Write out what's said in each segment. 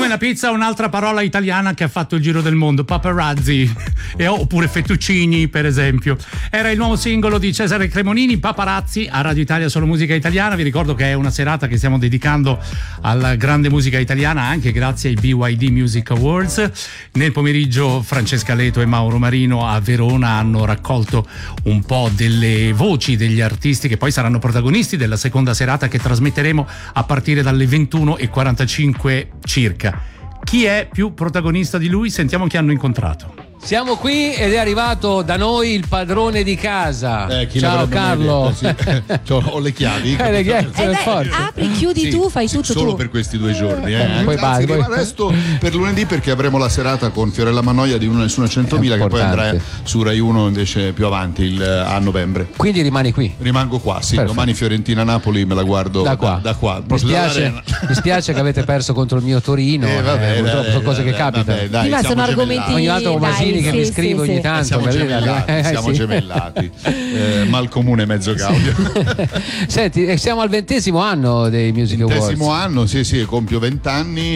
Come la pizza, un'altra parola italiana che ha fatto il giro del mondo, paparazzi, oppure fettuccini per esempio. Era il nuovo singolo di Cesare Cremonini, Paparazzi, a Radio Italia Solo Musica Italiana. Vi ricordo che è una serata che stiamo dedicando alla grande musica italiana, anche grazie ai BYD Music Awards. Nel pomeriggio Francesca Leto e Mauro Marino a Verona hanno raccolto un po' delle voci degli artisti che poi saranno protagonisti della seconda serata che trasmetteremo a partire dalle 21:45 circa. Chi è più protagonista di lui? Sentiamo chi hanno incontrato. Siamo qui ed è arrivato da noi il padrone di casa. Ciao Carlo. Ho le chiavi. Apri, chiudi tu, fai tutto solo tu. Per questi 2 giorni. Poi resto per lunedì perché avremo la serata con Fiorella Mannoia di Una Nessuna 100.000 che poi andrà su Rai 1 invece più avanti a novembre. Quindi rimani qui? Rimango qua, sì. Perfetto. Domani Fiorentina-Napoli me la guardo da qua. Mi spiace che avete perso contro il mio Torino. Sono cose che capitano. Ma sono argomenti. Ogni tanto che mi scrivo ogni tanto. Siamo gemellati. Mal comune mezzo gaudio. Senti, siamo al 20° anno dei Music Awards. 20° anno, sì, compio 20 anni.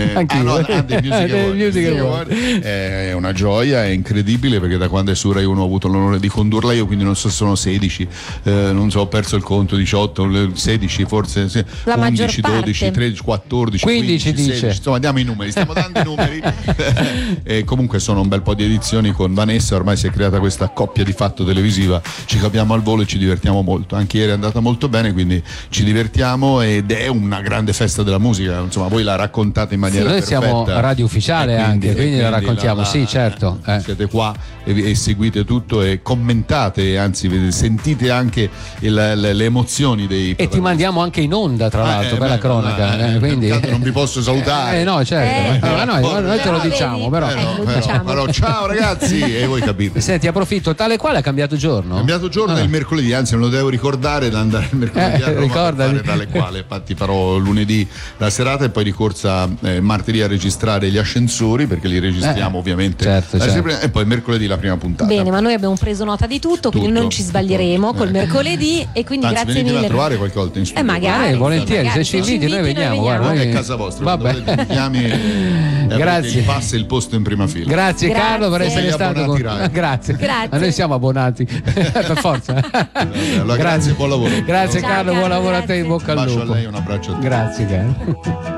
Dei Music Awards. È una gioia, è incredibile perché da quando è su Rai 1 ho avuto l'onore di condurla io, quindi non so se sono 16, non so, ho perso il conto, 18, 16 forse, sì, la 11, 12, 13, 14, 15 dice. 16. Insomma, diamo i numeri, stiamo dando i numeri. E comunque sono un bel po' di edizioni con Vanessa, ormai si è creata questa coppia di fatto televisiva, ci capiamo al volo e ci divertiamo molto. Anche ieri è andata molto bene, quindi ci divertiamo ed è una grande festa della musica. Insomma, voi la raccontate in maniera perfetta. Noi siamo radio ufficiale quindi la raccontiamo, sì, certo. Siete qua e seguite tutto e commentate, anzi sentite anche le emozioni dei e ti mandiamo anche in onda tra l'altro per la cronaca, quindi non vi posso salutare. No, certo. Noi te lo diciamo, però ciao ragazzi, e voi capite. Senti, approfitto, tale quale ha cambiato giorno? È il mercoledì, anzi me lo devo ricordare da andare il mercoledì a Roma, ricordami. Tale quale, infatti farò lunedì la serata e poi di corsa martedì a registrare gli ascensori, perché li registriamo ovviamente certo. E poi mercoledì la prima puntata. Bene, ma noi abbiamo preso nota di tutto. Quindi non ci sbaglieremo col mercoledì e quindi anzi, grazie mille. A trovare qualche volta in studio. Magari volentieri, se ci inviti noi veniamo. Guarda, è casa vostra. Vabbè. Mi chiami grazie. Passa il posto in prima fila. Grazie Carlo per essere stato con noi. Grazie. Ma noi siamo abbonati per forza. Grazie, buon lavoro. Grazie Carlo, buon lavoro a te, in bocca al lupo. Un bacio a lei, un abbraccio a te. Grazie Carlo.